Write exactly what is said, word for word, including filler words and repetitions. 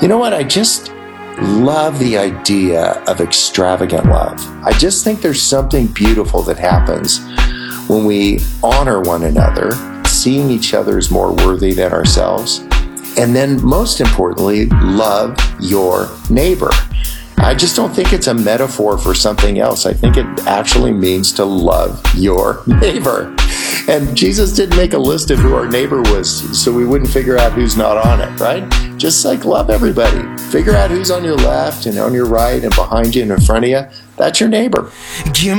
You know what? I just love the idea of extravagant love. I just think there's something beautiful that happens when we honor one another, seeing each other as more worthy than ourselves, and then most importantly, love your neighbor. I just don't think it's a metaphor for something else. I think it actually means to love your neighbor. And Jesus didn't make a list of who our neighbor was so we wouldn't figure out who's not on it, right? Just like love everybody. Figure out who's on your left and on your right and behind you and in front of you. That's your neighbor. Give